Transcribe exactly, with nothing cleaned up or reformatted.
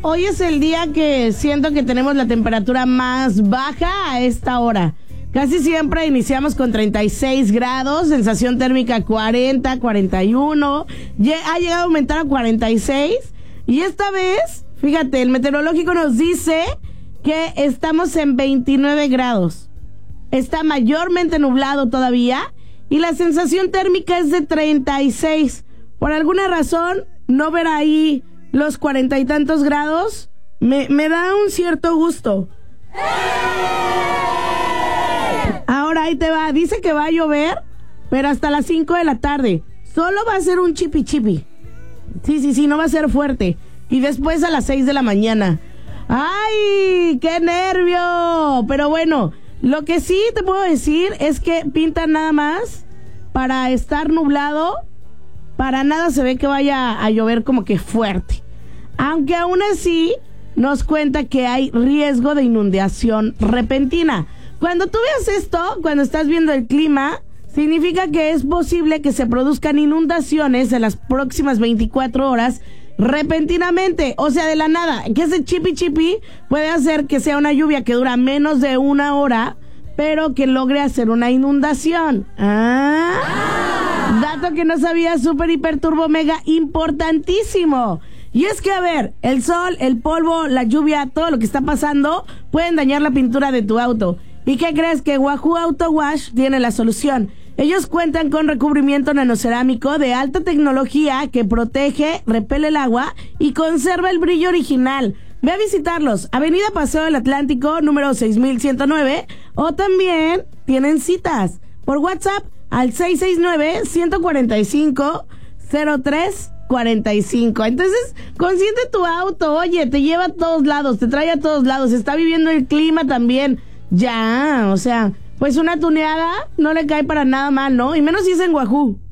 hoy es el día que siento que tenemos la temperatura más baja a esta hora. Casi siempre iniciamos con treinta y seis grados, sensación térmica cuarenta, cuarenta y uno, ha llegado a aumentar a cuarenta y seis, y esta vez, fíjate, el meteorológico nos dice que estamos en veintinueve grados. Está mayormente nublado todavía, y la sensación térmica es de treinta y seis. Por alguna razón, no ver ahí los cuarenta y tantos grados me, me da un cierto gusto. Ahora ahí te va, dice que va a llover, pero hasta las cinco de la tarde. Solo va a ser un chipi chipi. Sí, sí, sí, no va a ser fuerte. Y después a las seis de la mañana. ¡Ay! ¡Qué nervio! Pero bueno, lo que sí te puedo decir es que pinta nada más para estar nublado. Para nada se ve que vaya a llover como que fuerte. Aunque aún así nos cuenta que hay riesgo de inundación repentina. Cuando tú veas esto, cuando estás viendo el clima, significa que es posible que se produzcan inundaciones en las próximas veinticuatro horas repentinamente, o sea, de la nada. Que ese chipi chipi puede hacer que sea una lluvia que dura menos de una hora, pero que logre hacer una inundación. Ah, dato que no sabía, súper hiper turbo mega importantísimo. Y es que, a ver, el sol, el polvo, la lluvia, todo lo que está pasando pueden dañar la pintura de tu auto. ¿Y qué crees? Que Wahoo Auto Wash tiene la solución. Ellos cuentan con recubrimiento nanocerámico de alta tecnología que protege, repele el agua y conserva el brillo original. Ve a visitarlos, Avenida Paseo del Atlántico, número seis mil ciento nueve, o también tienen citas por WhatsApp al seis seis nueve, uno cuatro cinco, cero tres cuarenta y cinco. Entonces, consiente tu auto, oye, te lleva a todos lados, te trae a todos lados, está viviendo el clima también. Ya, o sea, pues una tuneada no le cae para nada mal, ¿no? Y menos si es en Wahoo.